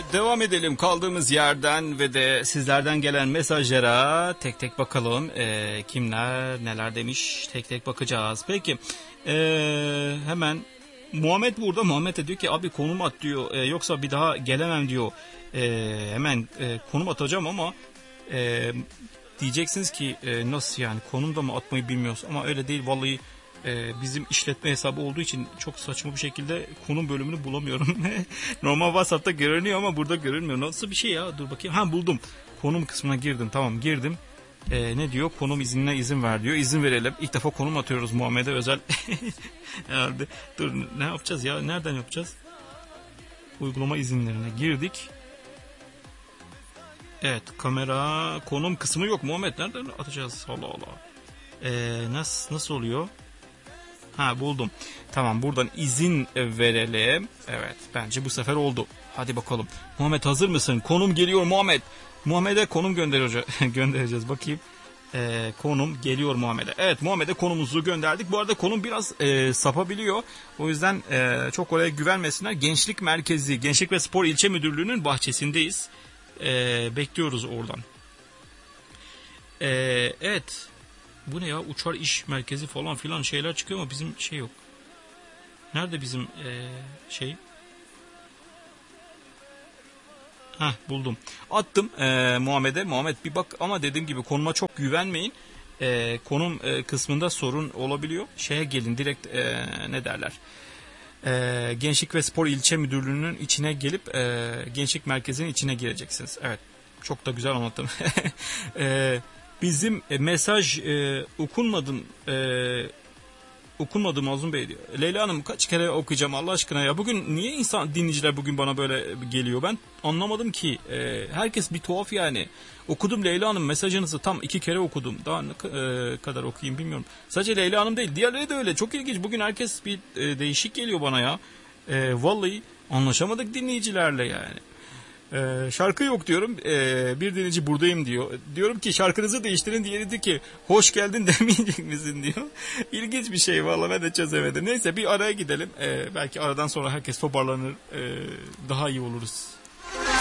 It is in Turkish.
Devam edelim kaldığımız yerden ve de sizlerden gelen mesajlara tek tek bakalım. Kimler neler demiş, tek tek bakacağız. Peki hemen Muhammed burada. Muhammed de diyor ki abi konum at diyor, yoksa bir daha gelemem diyor. Hemen konum atacağım ama diyeceksiniz ki nasıl yani, konum da mı atmayı bilmiyoruz? Ama öyle değil vallahi. Bizim işletme hesabı olduğu için çok saçma bir şekilde konum bölümünü bulamıyorum. Normal WhatsApp'ta görünüyor ama burada görünmüyor. Nasıl bir şey ya? Dur bakayım. Ha, buldum. Konum kısmına girdim. Tamam, girdim. Ne diyor? Konum iznine izin ver diyor. İzin verelim. İlk defa konum atıyoruz Muhammed'e özel. Herhalde. Dur, ne yapacağız ya? Nereden yapacağız? Uygulama izinlerine girdik. Evet, kamera konum kısmı yok Muhammed. Nereden atacağız? Allah Allah. Nasıl oluyor? Ha, buldum. Tamam, buradan izin verelim. Evet, bence bu sefer oldu. Hadi bakalım. Muhammed hazır mısın? Konum geliyor Muhammed. Muhammed'e konum göndereceğiz. Bakayım. Konum geliyor Muhammed'e. Evet, Muhammed'e konumuzu gönderdik. Bu arada konum biraz sapabiliyor. O yüzden çok oraya güvenmesinler. Gençlik Merkezi, Gençlik ve Spor İlçe Müdürlüğü'nün bahçesindeyiz. Bekliyoruz oradan. Evet. Bu ne ya? Uçar iş merkezi falan filan şeyler çıkıyor ama bizim şey yok. Nerede bizim şey? Hah, buldum. Attım Muhammed'e. Muhammed bir bak ama dediğim gibi konuma çok güvenmeyin. Konum kısmında sorun olabiliyor. Şeye gelin direkt, ne derler? Gençlik ve Spor İlçe Müdürlüğü'nün içine gelip Gençlik Merkezi'nin içine gireceksiniz. Evet. Çok da güzel anlattım. Bizim mesaj okunmadı Mazlum Bey diyor. Leyla Hanım kaç kere okuyacağım Allah aşkına ya. Bugün niye dinleyiciler bugün bana böyle geliyor? Ben anlamadım ki. Herkes bir tuhaf yani. Okudum Leyla Hanım mesajınızı tam 2 kere okudum. Daha ne kadar okuyayım bilmiyorum. Sadece Leyla Hanım değil. Diğerleri de öyle. Çok ilginç. Bugün herkes bir değişik geliyor bana ya. Vallahi anlaşamadık dinleyicilerle yani. Şarkı yok diyorum. Bir dinleyici buradayım diyor. Diyorum ki şarkınızı değiştirin. Diğeri diyor ki hoş geldin demeyecek misin diyor. İlginç bir şey vallahi, ben de çözemedim. Neyse bir araya gidelim. Belki aradan sonra herkes toparlanır. Daha iyi oluruz.